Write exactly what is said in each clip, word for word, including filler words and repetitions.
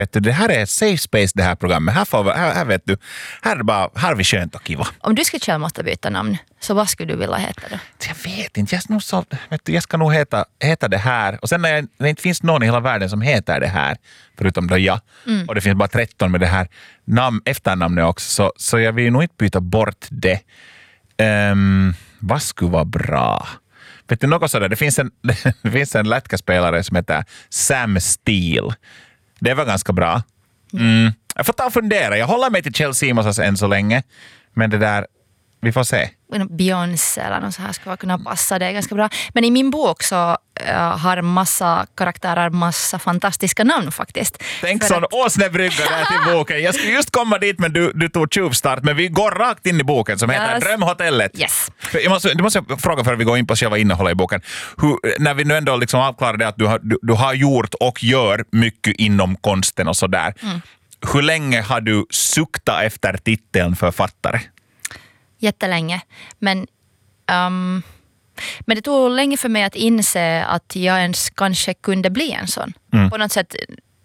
Vet du, det här är safe space det här programmet. Här, får vi, här, här vet du, här är, bara, här är vi skönt och kiva. Om du skulle själv måste byta namn, så vad skulle du vilja heta då? Jag vet inte, jag, nog så, vet du, jag ska nog heta, heta det här. Och sen när, jag, när det inte finns någon i hela världen som heter det här, förutom då jag, mm. och det finns bara tretton med det här namn, efternamnet också, så, så jag vill nog inte byta bort det. Um, vad skulle vara bra? Vet du något sådär? Det finns en, det finns en lätkaspelare som heter Sam Steele. Det var ganska bra. Mm. Jag får ta och fundera. Jag håller mig till Kjell Simonsas än så länge. Men det där, vi får se. Beyoncé eller något så här ska kunna passa det ganska bra. Men i min bok så uh, har massa karaktärer massa fantastiska namn faktiskt. Tänk sån att... åsnebrygga där till boken. Jag skulle just komma dit men du, du tog tjuvstart. Men vi går rakt in i boken som heter yes. Drömhotellet. Yes. Jag måste, du måste fråga för att vi går in på själva innehållet i boken. Hur, när vi nu ändå liksom avklarar det att du har, du, du har gjort och gör mycket inom konsten och sådär. Mm. Hur länge har du suktat efter titeln författare? Jättelänge. Men, um, men det tog länge för mig att inse att jag ens kanske kunde bli en sån. Mm. På något sätt,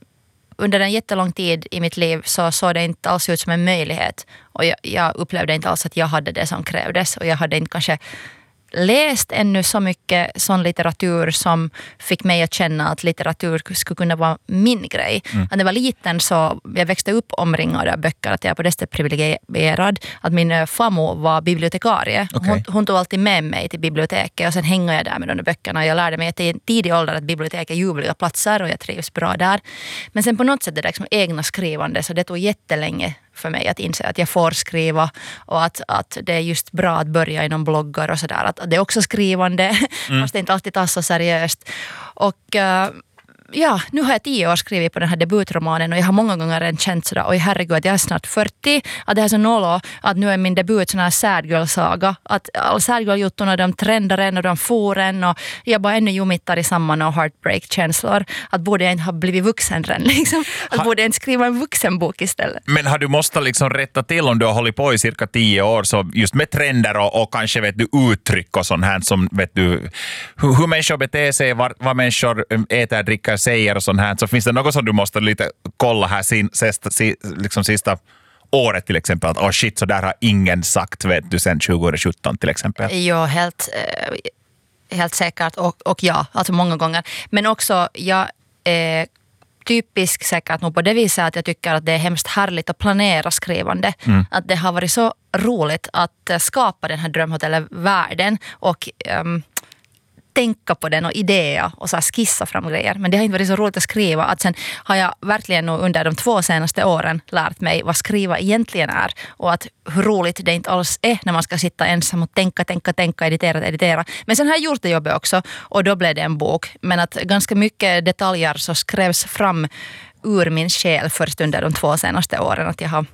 under en jättelång tid i mitt liv så såg det inte alls ut som en möjlighet. Och jag, jag upplevde inte alls att jag hade det som krävdes. Och jag hade inte kanske läst ännu så mycket sån litteratur som fick mig att känna att litteratur skulle kunna vara min grej. Mm. När jag var liten så jag växte upp omringad av böcker, att jag är på det sättet privilegierad att min farmor var bibliotekarie. Okay. Hon, hon tog alltid med mig till biblioteket och sen hänger jag där med de böckerna. Jag lärde mig att i en tidig ålder att bibliotek är ljuvliga platser och jag trivs bra där. Men sen på något sätt det där liksom egna skrivande, så det tog jättelänge för mig att inse att jag får skriva och att, att det är just bra att börja inom bloggar och sådär. Att, att det är också skrivande, mm. måste inte alltid ta så seriöst. Och uh, ja, nu har jag tio år skrivit på den här debutromanen och jag har många gånger redan känt sådär, oj herregud, jag är snart fyrtio, att det är så nollo att nu är min debut sån här sad girl-saga, att alla sad girl-juttorna de trendar en och de får en och jag bara ännu jumittar i samman och heartbreak-känslor, att borde jag inte ha blivit vuxen redan liksom, att ha, borde jag inte skriva en vuxenbok istället. Men har du måste liksom rätta till om du har hållit på i cirka tio år så just med trender och, och kanske vet du uttryck och sånt här som vet du hur, hur människor beter sig, vad, vad människor äter, dricker, säger och sånt här, så finns det något som du måste lite kolla här sin, sista, liksom sista året till exempel, att oh shit, så där har ingen sagt vet du sen tjugohundrasjutton till exempel. Jo, helt, helt säkert och, och ja, alltså många gånger. Men också, jag är typisk säkert nog på det viset att jag tycker att det är hemskt härligt att planera skrivande. Mm. Att det har varit så roligt att skapa den här drömhotellet-världen och um, tänka på den och idéer och så skissa fram grejer. Men det har inte varit så roligt att skriva. Att sen har jag verkligen under de två senaste åren lärt mig vad skriva egentligen är. Och att hur roligt det inte alls är när man ska sitta ensam och tänka, tänka, tänka, editera, editera. Men sen har jag gjort det jobbet också och då blev det en bok. Men att ganska mycket detaljer så skrevs fram ur min själ först under de två senaste åren. Att jag har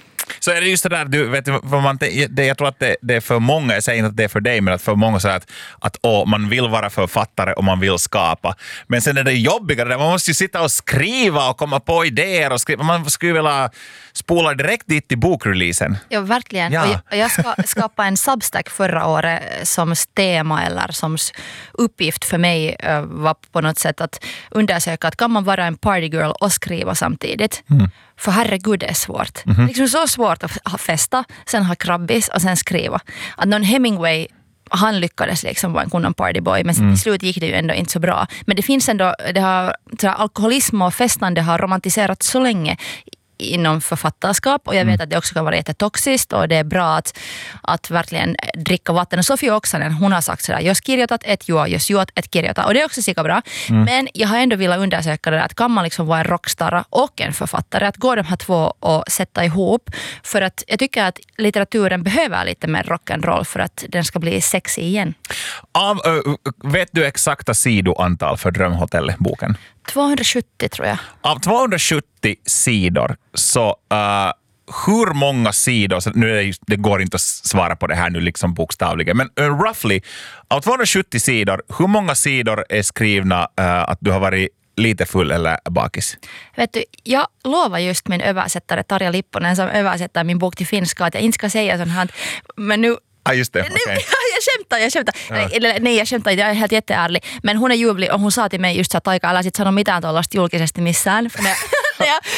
Så är det just det där, du vet, vad man, det, jag tror att det, det är för många, jag säger inte att det är för dig, men att för många så att, att åh, man vill vara författare och man vill skapa. Men sen är det jobbigare, man måste ju sitta och skriva och komma på idéer och skriva. Man skulle vilja spola direkt dit till bokreleasen. Ja, verkligen. Ja. Och jag, och jag ska skapa en Substack förra året som tema eller som uppgift för mig uh, var på något sätt att undersöka att kan man vara en partygirl och skriva samtidigt. Mm. För herregud, det är svårt. Mm-hmm. Liksom så svårt att ha festa, sen ha krabbis och sen skriva. Att någon Hemingway, han lyckades liksom vara en kunnan partyboy, men mm. till slut gick det ju ändå inte så bra. Men det finns ändå, det har, alkoholism och festande har romantiserats så länge inom författarskap och jag vet mm. att det också kan vara jättetoxiskt och det är bra att, att verkligen dricka vatten. Och Sofia Oksanen, hon har sagt sådär, jos kirjoitat ett juo, jos juot ett kirjoita. Och det är också lika bra. Mm. Men jag har ändå velat undersöka det där, att kan man liksom vara en rockstar och en författare, att gå de här två och sätta ihop, för att jag tycker att litteraturen behöver lite mer rock'n'roll för att den ska bli sexig igen. Av, äh, vet du exakta sidoantal för Drömhotellet-boken? tvåhundrasjuttio tror jag. Av tvåhundrasjuttio sidor så uh, hur många sidor, så nu är det, just, det går inte att svara på det här nu liksom bokstavligen, men uh, roughly av tvåhundrasjuttio sidor, hur många sidor är skrivna uh, att du har varit lite full eller bakis? Vet du, jag lovar just min översättare Tarja Lipponen som översätter min bok till finska att jag inte ska säga sånt här, men nu ah, just det, okay. Jag skämtar, jag skämtar. Ja. Nej, nej, jag skämtar, jag är helt jätteärlig. Men hon är ljuvlig och hon sa till mig just så att Taika, älä sit sano mitään tuollaista julkisesti missään. För när, ja,